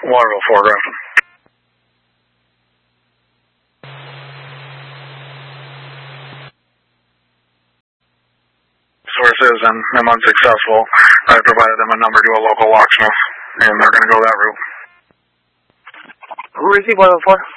Waterville 4, Grafton. Source is I'm unsuccessful. I provided them a number to a local locksmith, and they're going to go that route. Who is he, 104?